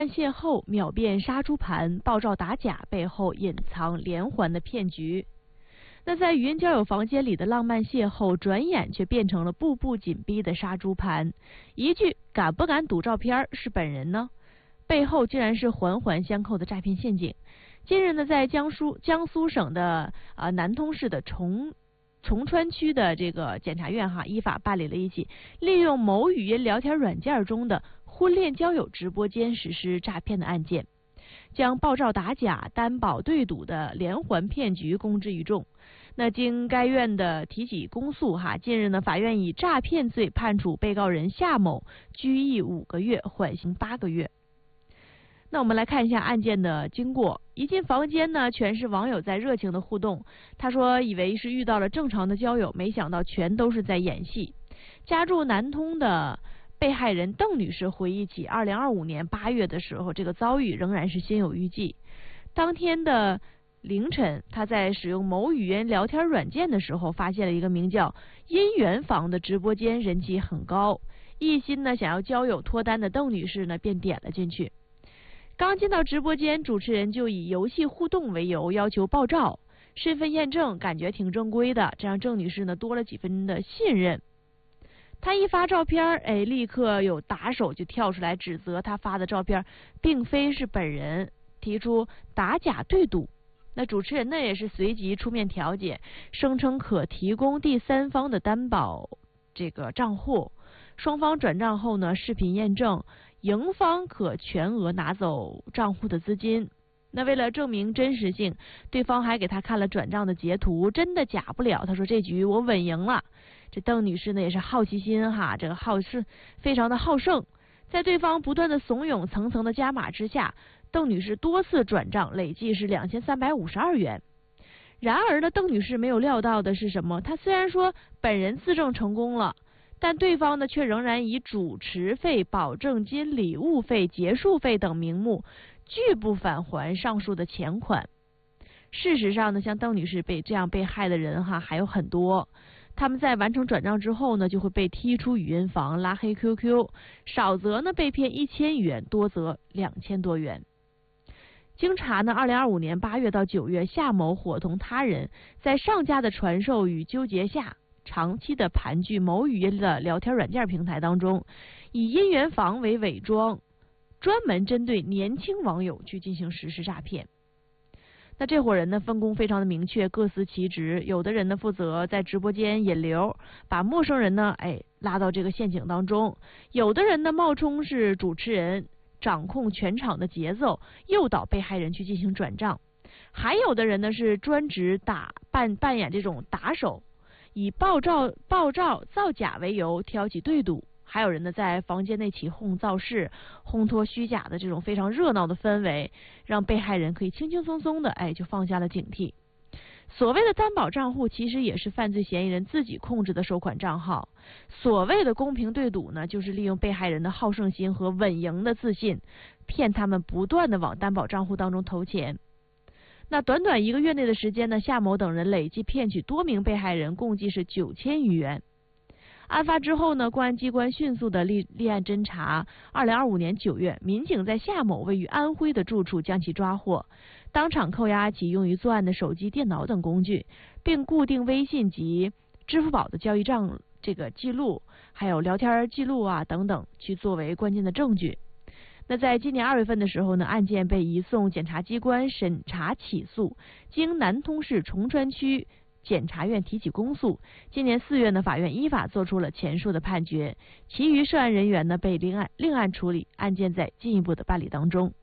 邂逅秒变杀猪盘，爆照打假背后隐藏连环的骗局。那在语音交友房间里的浪漫邂逅，转眼却变成了步步紧逼的杀猪盘。一句敢不敢赌照片是本人呢？背后竟然是环环相扣的诈骗陷阱。近日呢，在江苏省的南通市的崇川区的这个检察院依法办理了一起利用某语音聊天软件中的婚恋交友直播间实施诈骗的案件，将爆照打假、担保对赌的连环骗局公之于众。那经该院的提起公诉近日呢，法院以诈骗罪判处被告人夏某拘役5个月，缓刑8个月。那我们来看一下案件的经过。一进房间呢，全是网友在热情的互动。他说以为是遇到了正常的交友，没想到全都是在演戏。家住南通的被害人邓女士回忆起2025年8月的时候，这个遭遇仍然是心有余悸。当天的凌晨，她在使用某语音聊天软件的时候，发现了一个名叫姻缘房的直播间，人气很高。一心呢想要交友脱单的邓女士呢，便点了进去。刚进到直播间，主持人就以游戏互动为由要求爆照、身份验证，感觉挺正规的，这让郑女士呢多了几分的信任。她一发照片，立刻有打手就跳出来指责她发的照片并非是本人，提出打假对赌。那主持人呢也是随即出面调解，声称可提供第三方的担保这个账户，双方转账后呢视频验证，赢方可全额拿走账户的资金。那为了证明真实性，对方还给他看了转账的截图，真的假不了。他说这局我稳赢了。这邓女士呢也是好奇心这个是非常的好胜，在对方不断的怂恿、层层的加码之下，邓女士多次转账，累计是2352元。然而呢，邓女士没有料到的是什么？她虽然说本人自证成功了，但对方呢却仍然以主持费、保证金、礼物费、结束费等名目拒不返还上述的钱款。事实上呢，像邓女士这样被害的人还有很多。他们在完成转账之后呢，就会被踢出语音房、拉黑 QQ， 少则呢被骗1000元，多则2000多元。经查呢，2025年8月到9月，夏某伙同他人在上家的传授与纠结下，长期的盘踞某语音的聊天软件平台当中，以姻缘房为伪装，专门针对年轻网友去进行实施诈骗。那这伙人呢分工非常的明确，各司其职。有的人呢负责在直播间引流，把陌生人呢拉到这个陷阱当中；有的人呢冒充是主持人，掌控全场的节奏，诱导被害人去进行转账；还有的人呢是专职扮演这种打手，以爆照造假为由挑起对赌。还有人呢在房间内起哄造势，烘托虚假的这种非常热闹的氛围，让被害人可以轻轻松松的就放下了警惕。所谓的担保账户其实也是犯罪嫌疑人自己控制的收款账号。所谓的公平对赌呢，就是利用被害人的好胜心和稳赢的自信，骗他们不断的往担保账户当中投钱。那短短1个月内的时间呢，夏某等人累计骗取多名被害人，共计是9000余元。案发之后呢，公安机关迅速的立案侦查。2025年9月，民警在夏某位于安徽的住处将其抓获，当场扣押其用于作案的手机、电脑等工具，并固定微信及支付宝的交易账这个记录，还有聊天记录等等，去作为关键的证据。那在今年2月份的时候呢，案件被移送检察机关审查起诉，经南通市崇川区检察院提起公诉。今年4月呢，法院依法作出了前述的判决，其余涉案人员呢被另案处理，案件在进一步的办理当中。